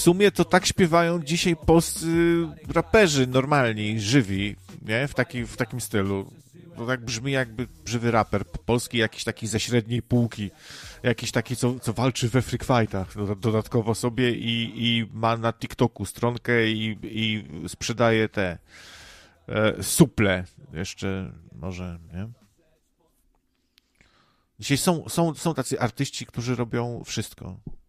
sumie to tak śpiewają dzisiaj polscy raperzy normalni, żywi, nie? W takim stylu. To tak brzmi jakby żywy raper polski, jakiś taki ze średniej półki, jakiś taki, co walczy we freak fightach dodatkowo sobie i ma na TikToku stronkę i sprzedaje te suple jeszcze może, nie? Dzisiaj są tacy artyści, którzy robią wszystko.